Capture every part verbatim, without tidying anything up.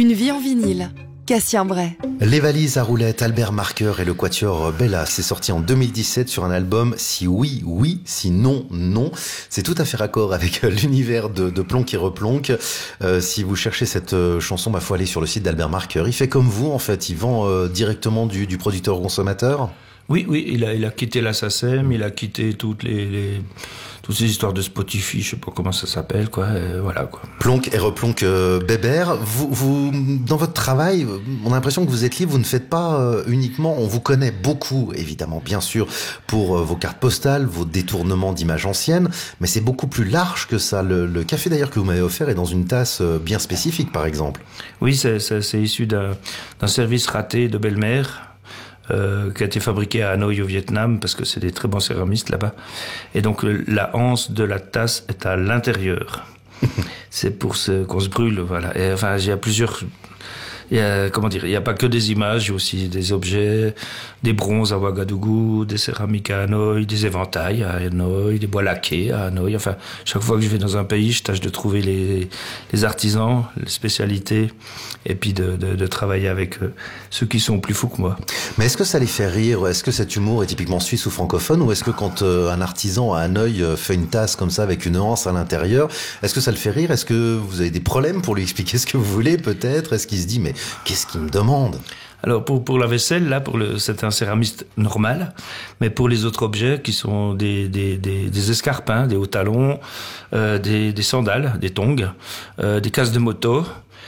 Une vie en vinyle. Cassien Bray. Les valises à roulettes, Albert Marqueur et le quatuor Bella, c'est sorti en deux mille dix-sept sur un album Si oui, oui, si non, non. C'est tout à fait raccord avec l'univers de, de Plonk et Replonk. Euh, si vous cherchez cette euh, chanson, bah faut aller sur le site d'Albert Marqueur. Il fait comme vous, en fait. Il vend euh, directement du, du producteur au consommateur. Oui, oui, il a, il a quitté la S A C E M, il a quitté toutes les, les toutes ces histoires de Spotify, je sais pas comment ça s'appelle, quoi, et voilà, quoi. Plonk et Replonk euh, Bébert, vous, vous, dans votre travail, on a l'impression que vous êtes libre, vous ne faites pas euh, uniquement, on vous connaît beaucoup, évidemment, bien sûr, pour euh, vos cartes postales, vos détournements d'images anciennes, mais c'est beaucoup plus large que ça. Le, le café d'ailleurs que vous m'avez offert est dans une tasse euh, bien spécifique, par exemple. Oui, c'est, c'est, c'est issu d'un, d'un service raté de belle-mère, Euh, qui a été fabriqué à Hanoï au Vietnam parce que c'est des très bons céramistes là-bas. Et donc la anse de la tasse est à l'intérieur. C'est pour ce, qu'on se brûle, voilà. Et, enfin, il y a plusieurs. Il y a, comment dire, il n'y a pas que des images, il y a aussi des objets, des bronzes à Ouagadougou, des céramiques à Hanoï, des éventails à Hanoï, des bois laqués à Hanoï. Enfin, chaque fois que je vais dans un pays, je tâche de trouver les, les artisans, les spécialités, et puis de, de, de travailler avec eux, ceux qui sont plus fous que moi. Mais est-ce que ça les fait rire? Est-ce que cet humour est typiquement suisse ou francophone? Ou est-ce que quand euh, un artisan à Hanoï euh, fait une tasse comme ça avec une anse à l'intérieur, est-ce que ça le fait rire? Est-ce que vous avez des problèmes pour lui expliquer ce que vous voulez peut-être? Est-ce qu'il se dit mais qu'est-ce qu'il me demande? Alors pour pour la vaisselle, là, pour le, c'est un céramiste normal, mais pour les autres objets qui sont des des des, des escarpins, des hauts talons, euh, des des sandales, des tongs, euh, des casques de moto,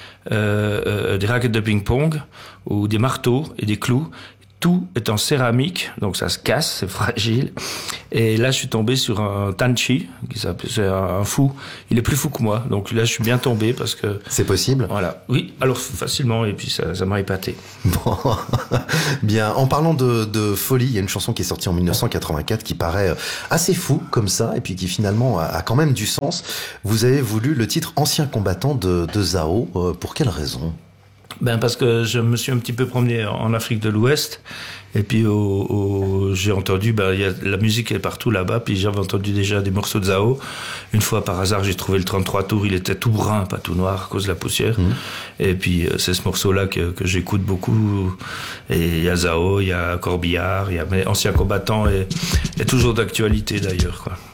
euh, euh, des raquettes de ping-pong ou des marteaux et des clous. Tout est en céramique, donc ça se casse, c'est fragile. Et là, je suis tombé sur un Tanchi, qui s'appelle, c'est un fou. Il est plus fou que moi, donc là, je suis bien tombé parce que... C'est possible? Voilà. Oui, alors facilement, et puis ça, ça m'a épaté. Bon, bien. En parlant de, de folie, il y a une chanson qui est sortie en dix-neuf cent quatre-vingt-quatre qui paraît assez fou comme ça, et puis qui finalement a, a quand même du sens. Vous avez voulu le titre Ancien combattant de, de Zao. Euh, pour quelle raison? Ben parce que je me suis un petit peu promené en Afrique de l'Ouest et puis au, au, j'ai entendu ben il y a la musique est partout là-bas, puis j'avais entendu déjà des morceaux de Zao. Une fois par hasard j'ai trouvé le trente-trois tours, il était tout brun, pas tout noir à cause de la poussière. Mmh. Et puis c'est ce morceau-là que, que j'écoute beaucoup. Et il y a Zao, il y a Corbillard, il y a mais Ancien combattant et, et toujours d'actualité d'ailleurs, quoi.